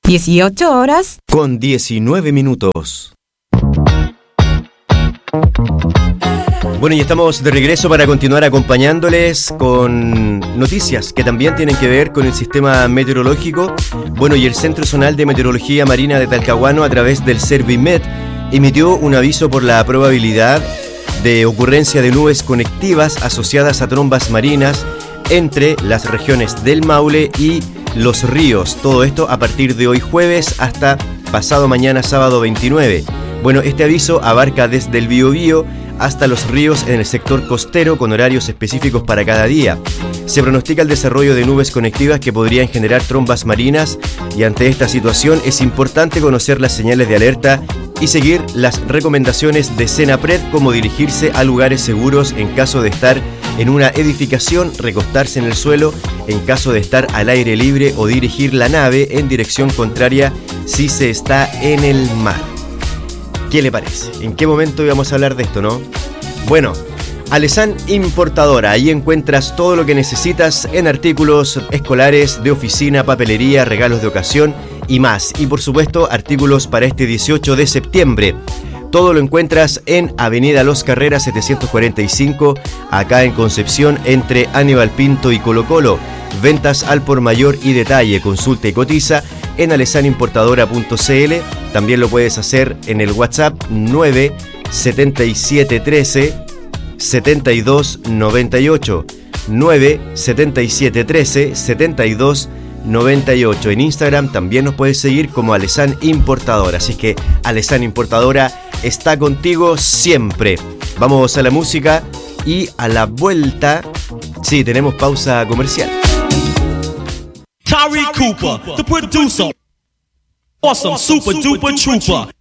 18 horas con 19 minutos. Bueno, y estamos de regreso para continuar acompañándoles con noticias que también tienen que ver con el sistema meteorológico. Bueno, y el Centro Zonal de Meteorología Marina de Talcahuano, a través del Servimet, emitió un aviso por la probabilidad de ocurrencia de nubes conectivas asociadas a trombas marinas entre las regiones del Maule y los ríos. Todo esto a partir de hoy jueves hasta pasado mañana sábado 29. Bueno, este aviso abarca desde el Biobío hasta los ríos en el sector costero, con horarios específicos para cada día. Se pronostica el desarrollo de nubes conectivas que podrían generar trombas marinas, y ante esta situación es importante conocer las señales de alerta y seguir las recomendaciones de Senapred, como dirigirse a lugares seguros en caso de estar en una edificación, recostarse en el suelo en caso de estar al aire libre o dirigir la nave en dirección contraria si se está en el mar. ¿Qué le parece? ¿En qué momento íbamos a hablar de esto, no? Bueno, Alessan Importadora, ahí encuentras todo lo que necesitas en artículos escolares, de oficina, papelería, regalos de ocasión y más. Y por supuesto, artículos para este 18 de septiembre. Todo lo encuentras en Avenida Los Carreras 745, acá en Concepción, entre Aníbal Pinto y Colo Colo. Ventas al por mayor y detalle. Consulta y cotiza en alessanimportadora.cl. También lo puedes hacer en el WhatsApp 97713 7298. 97713 7298. En Instagram también nos puedes seguir como Alessan Importadora. Así que Alessan Importadora está contigo siempre. Vamos a la música y a la vuelta, sí, tenemos pausa comercial. Tyree Cooper, the producer, awesome super duper trooper.